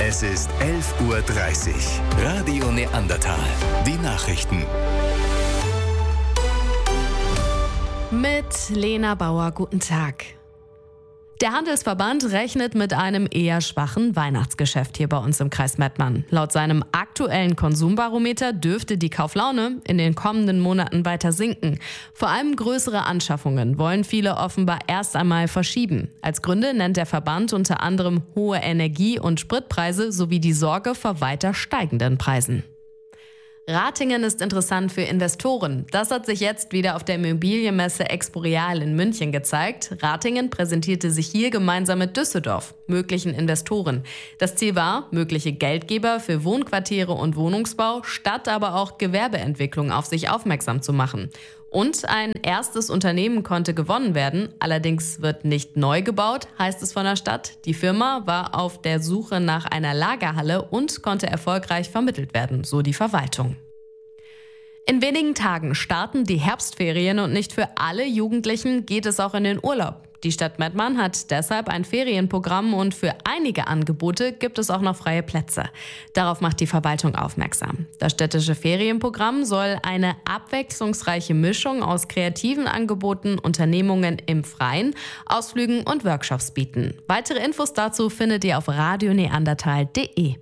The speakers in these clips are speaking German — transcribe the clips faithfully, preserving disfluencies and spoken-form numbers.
Es ist elf Uhr dreißig. Radio Neandertal. Die Nachrichten. Mit Lena Bauer, guten Tag. Der Handelsverband rechnet mit einem eher schwachen Weihnachtsgeschäft hier bei uns im Kreis Mettmann. Laut seinem aktuellen Konsumbarometer dürfte die Kauflaune in den kommenden Monaten weiter sinken. Vor allem größere Anschaffungen wollen viele offenbar erst einmal verschieben. Als Gründe nennt der Verband unter anderem hohe Energie- und Spritpreise sowie die Sorge vor weiter steigenden Preisen. Ratingen ist interessant für Investoren. Das hat sich jetzt wieder auf der Immobilienmesse Expo-Real in München gezeigt. Ratingen präsentierte sich hier gemeinsam mit Düsseldorf, möglichen Investoren. Das Ziel war, mögliche Geldgeber für Wohnquartiere und Wohnungsbau, Stadt aber auch Gewerbeentwicklung auf sich aufmerksam zu machen. Und ein erstes Unternehmen konnte gewonnen werden. Allerdings wird nicht neu gebaut, heißt es von der Stadt. Die Firma war auf der Suche nach einer Lagerhalle und konnte erfolgreich vermittelt werden, so die Verwaltung. In wenigen Tagen starten die Herbstferien und nicht für alle Jugendlichen geht es auch in den Urlaub. Die Stadt Mettmann hat deshalb ein Ferienprogramm und für einige Angebote gibt es auch noch freie Plätze. Darauf macht die Verwaltung aufmerksam. Das städtische Ferienprogramm soll eine abwechslungsreiche Mischung aus kreativen Angeboten, Unternehmungen im Freien, Ausflügen und Workshops bieten. Weitere Infos dazu findet ihr auf radio neandertal punkt de.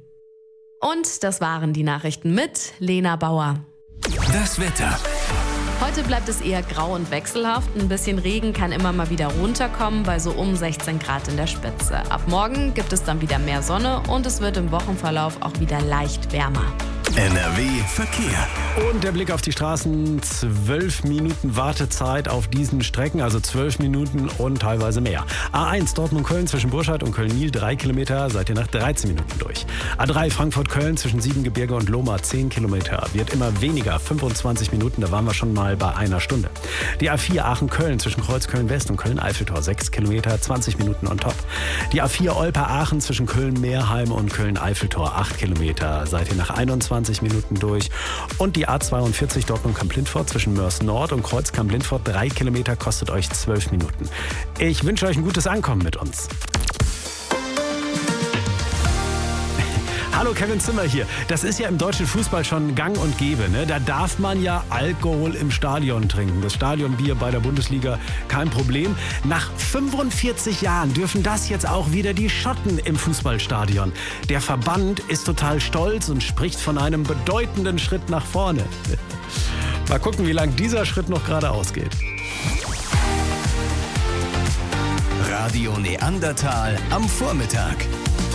Und das waren die Nachrichten mit Lena Bauer. Das Wetter. Heute bleibt es eher grau und wechselhaft. Ein bisschen Regen kann immer mal wieder runterkommen, bei so um sechzehn Grad in der Spitze. Ab morgen gibt es dann wieder mehr Sonne und es wird im Wochenverlauf auch wieder leicht wärmer. N R W Verkehr. Und der Blick auf die Straßen, zwölf Minuten Wartezeit auf diesen Strecken, also zwölf Minuten und teilweise mehr. A eins Dortmund-Köln zwischen Burscheid und Köln-Niel, drei Kilometer, seid ihr nach dreizehn Minuten durch. A drei Frankfurt-Köln zwischen Siebengebirge und Lohmar, zehn Kilometer, wird immer weniger, fünfundzwanzig Minuten, da waren wir schon mal bei einer Stunde. Die A vier Aachen-Köln zwischen Kreuzköln-West und Köln-Eiffeltor, sechs Kilometer, zwanzig Minuten on top. Die A vier Olpe-Aachen zwischen Köln-Meerheim und Köln-Eiffeltor, acht Kilometer, seid ihr nach einundzwanzig Minuten durch. Und die A zweiundvierzig Dortmund-Kamp-Lindfort zwischen Mörs Nord und Kreuz-Kamp-Lindfort, drei Kilometer, kostet euch zwölf Minuten. Ich wünsche euch ein gutes Ankommen mit uns. Hallo, Kevin Zimmer hier. Das ist ja im deutschen Fußball schon gang und gäbe, ne? Da darf man ja Alkohol im Stadion trinken. Das Stadionbier bei der Bundesliga, kein Problem. Nach fünfundvierzig Jahren dürfen das jetzt auch wieder die Schotten im Fußballstadion. Der Verband ist total stolz und spricht von einem bedeutenden Schritt nach vorne. Mal gucken, wie lang dieser Schritt noch geradeaus geht. Radio Neandertal am Vormittag.